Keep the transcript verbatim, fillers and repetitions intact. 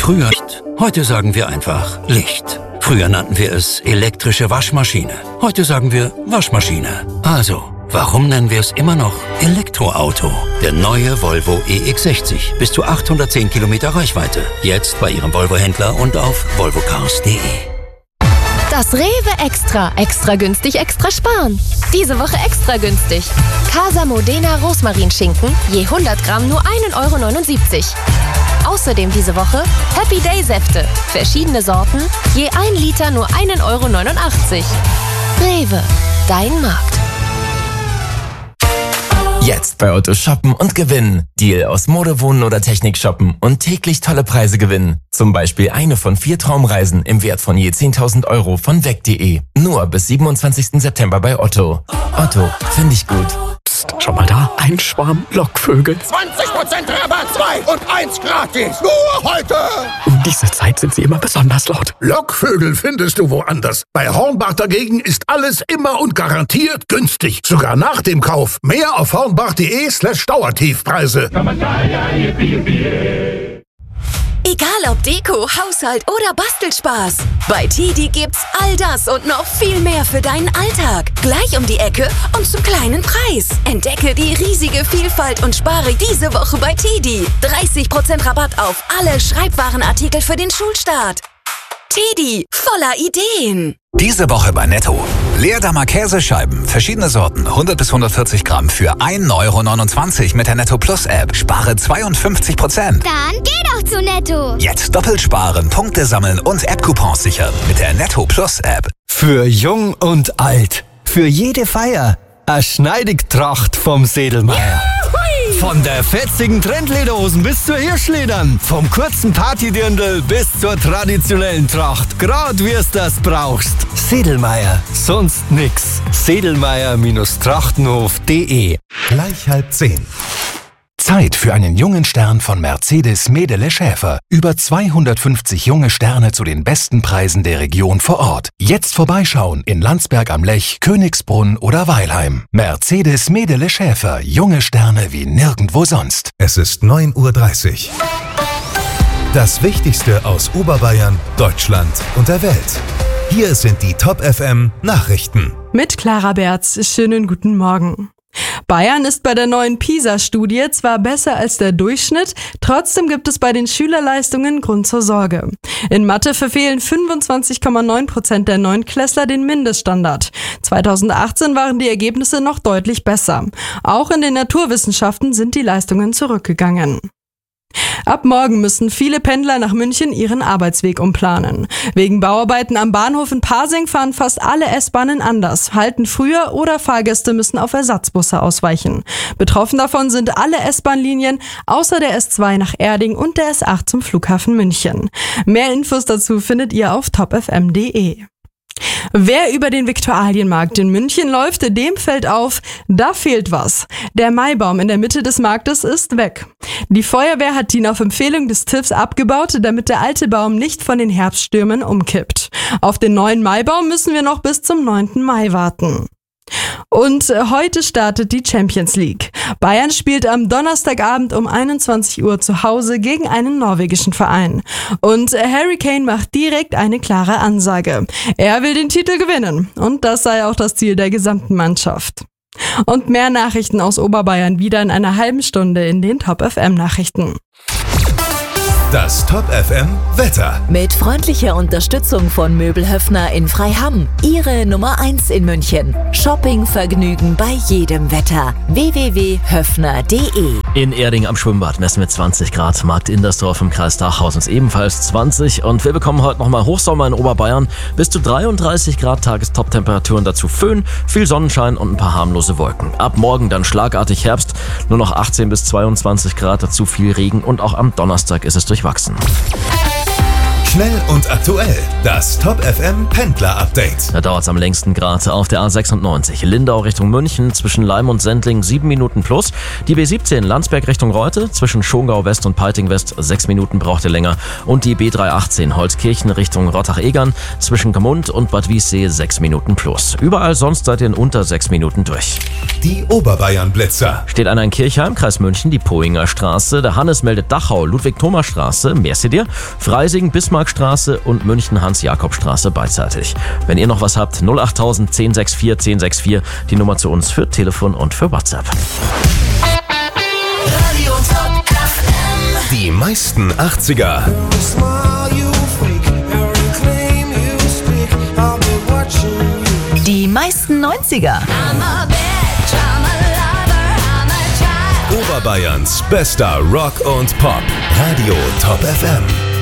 Früher, heute sagen wir einfach Licht. Früher nannten wir es elektrische Waschmaschine. Heute sagen wir Waschmaschine. Also, warum nennen wir es immer noch Elektroauto? Der neue Volvo E X sechzig. Bis zu achthundertzehn Kilometer Reichweite. Jetzt bei Ihrem Volvo-Händler und auf volvo cars punkt de. Das Rewe Extra. Extra günstig, extra sparen. Diese Woche extra günstig. Casa Modena Rosmarinschinken. Je hundert Gramm nur ein Euro neunundsiebzig. Außerdem diese Woche Happy Day Säfte. Verschiedene Sorten. Je ein Liter nur ein Euro neunundachtzig. Rewe. Dein Markt. Jetzt bei Otto shoppen und gewinnen. Deal aus Mode, Wohnen oder Technik shoppen und täglich tolle Preise gewinnen. Zum Beispiel eine von vier Traumreisen im Wert von je zehntausend Euro von weg punkt de. Nur bis siebenundzwanzigsten September bei Otto. Otto, finde ich gut. Psst, schau mal da. Ein Schwarm Lockvögel. zwanzig Prozent Rabatt, zwei und eins gratis. Nur heute. Um diese Zeit sind sie immer besonders laut. Lockvögel findest du woanders. Bei Hornbach dagegen ist alles immer und garantiert günstig. Sogar nach dem Kauf. Mehr auf hornbach punkt de slash Dauertiefpreise. Egal ob Deko, Haushalt oder Bastelspaß. Bei Tidi gibt's all das und noch viel mehr für deinen Alltag. Gleich um die Ecke und zum kleinen Preis. Entdecke die riesige Vielfalt und spare diese Woche bei Tidi. dreißig Prozent Rabatt auf alle Schreibwarenartikel für den Schulstart. Tidi, voller Ideen. Diese Woche bei Netto. Leerdammer Käsescheiben, verschiedene Sorten, hundert bis hundertvierzig Gramm für ein Euro neunundzwanzig mit der Netto Plus App. Spare zweiundfünfzig Prozent. Dann geh doch zu Netto. Jetzt doppelt sparen, Punkte sammeln und App-Coupons sichern mit der Netto Plus App. Für jung und alt, für jede Feier, eine Schneidigtracht vom Sedelmeier. Von der fetzigen Trendlederhosen bis zur Hirschledern, vom kurzen Partydirndl bis zur traditionellen Tracht, grad wie es das brauchst. Sedelmeier, sonst nix. Sedelmeier Trachtenhof punkt de. Gleich halb zehn. Zeit für einen jungen Stern von Mercedes Medele Schäfer. Über zweihundertfünfzig junge Sterne zu den besten Preisen der Region vor Ort. Jetzt vorbeischauen in Landsberg am Lech, Königsbrunn oder Weilheim. Mercedes Medele Schäfer. Junge Sterne wie nirgendwo sonst. Es ist neun Uhr dreißig. Das Wichtigste aus Oberbayern, Deutschland und der Welt. Hier sind die Top F M Nachrichten. Mit Clara Berz. Schönen guten Morgen. Bayern ist bei der neuen PISA-Studie zwar besser als der Durchschnitt, trotzdem gibt es bei den Schülerleistungen Grund zur Sorge. In Mathe verfehlen fünfundzwanzig Komma neun Prozent der Neunklässler den Mindeststandard. zweitausendachtzehn waren die Ergebnisse noch deutlich besser. Auch in den Naturwissenschaften sind die Leistungen zurückgegangen. Ab morgen müssen viele Pendler nach München ihren Arbeitsweg umplanen. Wegen Bauarbeiten am Bahnhof in Pasing fahren fast alle S-Bahnen anders, halten früher oder Fahrgäste müssen auf Ersatzbusse ausweichen. Betroffen davon sind alle S-Bahn-Linien außer der S zwei nach Erding und der S acht zum Flughafen München. Mehr Infos dazu findet ihr auf top f m punkt de. Wer über den Viktualienmarkt in München läuft, dem fällt auf, da fehlt was. Der Maibaum in der Mitte des Marktes ist weg. Die Feuerwehr hat ihn auf Empfehlung des T I Fs abgebaut, damit der alte Baum nicht von den Herbststürmen umkippt. Auf den neuen Maibaum müssen wir noch bis zum neunten Mai warten. Und heute startet die Champions League. Bayern spielt am Donnerstagabend um einundzwanzig Uhr zu Hause gegen einen norwegischen Verein. Und Harry Kane macht direkt eine klare Ansage. Er will den Titel gewinnen. Und das sei auch das Ziel der gesamten Mannschaft. Und mehr Nachrichten aus Oberbayern wieder in einer halben Stunde in den Top F M Nachrichten. Das Top F M Wetter. Mit freundlicher Unterstützung von Möbelhöfner in Freiham. Ihre Nummer eins in München. Shoppingvergnügen bei jedem Wetter. w w w punkt höfner punkt de. In Erding am Schwimmbad messen wir zwanzig Grad. Markt Indersdorf im Kreis Dachhaus ist ebenfalls zwanzig. Und wir bekommen heute nochmal Hochsommer in Oberbayern. Bis zu dreiunddreißig Grad Tagestoptemperaturen, dazu Föhn, viel Sonnenschein und ein paar harmlose Wolken. Ab morgen dann schlagartig Herbst. Nur noch achtzehn bis zweiundzwanzig Grad, dazu viel Regen. Und auch am Donnerstag ist es durchwachsen. Schnell und aktuell. Das Top F M Pendler Update. Da dauert es am längsten Grad auf der A sechsundneunzig. Lindau Richtung München zwischen Leim und Sendling sieben Minuten plus. Die B siebzehn Landsberg Richtung Reute zwischen Schongau West und Peiting West sechs Minuten braucht ihr länger. Und die B dreihundertachtzehn Holzkirchen Richtung Rottach-Egern zwischen Gmund und Bad Wiessee sechs Minuten plus. Überall sonst seid ihr in unter sechs Minuten durch. Die Oberbayern-Blitzer. Steht einer in Kirchheim, Kreis München, die Pohinger Straße. Der Hannes meldet Dachau, Ludwig-Thomas-Straße, Mercedier, Freising, Bismarckstraße und München Hans-Jakob-Straße beidseitig. Wenn ihr noch was habt, null achttausend zehn sechs vier zehn sechs vier, die Nummer zu uns für Telefon und für WhatsApp. Radio Top F M. Die meisten achtziger. Die meisten neunziger. Oberbayerns bester Rock und Pop. Radio Top F M.